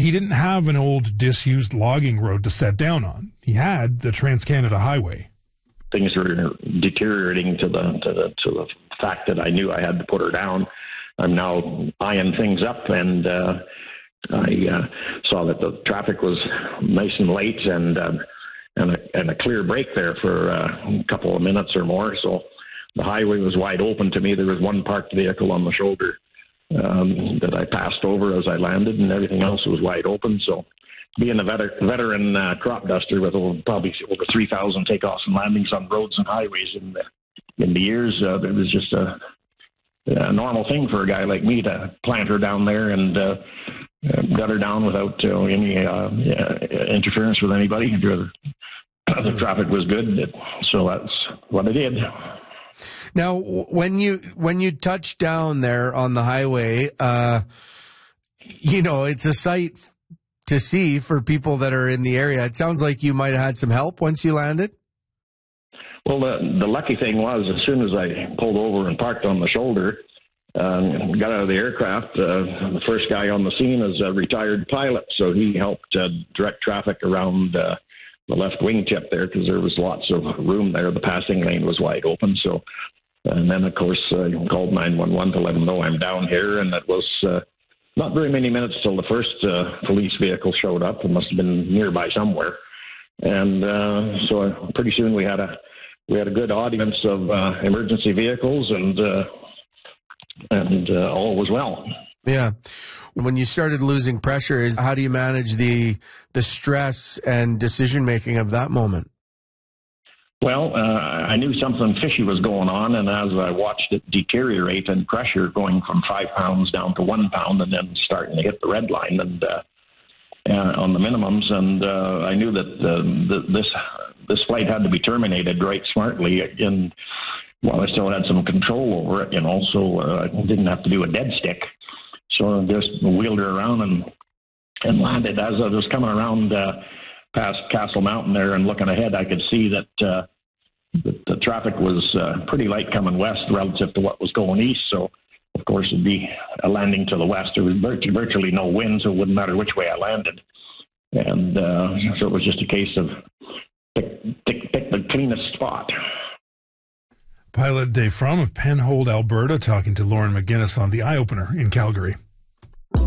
he didn't have an old disused logging road to set down on. He had the Trans-Canada Highway. Things were deteriorating to the fact that I knew I had to put her down. I'm now eyeing things up, and I saw that the traffic was nice and late, and a clear break there for a couple of minutes or more. So the highway was wide open to me. There was one parked vehicle on the shoulder that I passed over as I landed, and everything else was wide open. So being a veteran crop duster with probably over 3,000 takeoffs and landings on roads and highways in the years, it was just a normal thing for a guy like me to plant her down there and got her down without any interference with anybody. The traffic was good, so that's what I did. Now, when you touch down there on the highway, it's a sight to see for people that are in the area. It sounds like you might have had some help once you landed. Well, the lucky thing was, as soon as I pulled over and parked on the shoulder, got out of the aircraft, the first guy on the scene is a retired pilot, so he helped direct traffic around the left wingtip there, because there was lots of room there. The passing lane was wide open. So, and then of course called 911 to let them know I'm down here, and it was not very many minutes till the first police vehicle showed up. It must have been nearby somewhere, and so pretty soon we had a good audience of emergency vehicles, and all was well. Yeah. When you started losing pressure, how do you manage the stress and decision-making of that moment? Well, I knew something fishy was going on, and as I watched it deteriorate in pressure, going from 5 pounds down to 1 pound, and then starting to hit the red line and on the minimums, and I knew that this flight had to be terminated right smartly, and while I still had some control over it, so I didn't have to do a dead stick. So I just wheeled her around and landed. As I was coming around past Castle Mountain there and looking ahead, I could see that the traffic was pretty light coming west relative to what was going east. So, of course, it'd be a landing to the west. There was virtually no wind, so it wouldn't matter which way I landed. And so it was just a case of pick the cleanest spot. Pilot Dave Fromm of Penhold, Alberta, talking to Lauren McGinnis on The Eye Opener in Calgary.